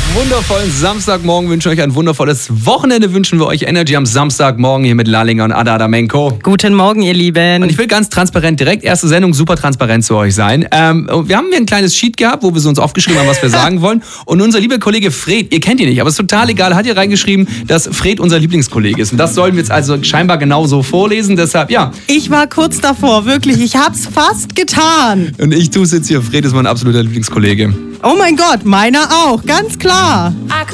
wundervollen Samstagmorgen, wünschen euch ein wundervolles Wochenende, wünschen wir euch Energy am Samstagmorgen hier mit Lallinger und Ada Adamenko. Guten Morgen, ihr Lieben. Und ich will ganz transparent, direkt erste Sendung, super transparent zu euch sein. Wir haben ein kleines Sheet gehabt, wo wir so uns aufgeschrieben haben, was wir sagen wollen. Und unser lieber Kollege Fred, ihr kennt ihn nicht, aber ist total egal, hat hier reingeschrieben, dass Fred unser Lieblingskollege ist. Und das sollen wir jetzt also scheinbar genauso vorlesen, deshalb, ja. Ich war kurz davor, wirklich. Ich hab's fast getan. Und ich tue es jetzt hier, Fred ist mein absoluter Lieblingskollege. Oh mein Gott, meiner auch, ganz klar.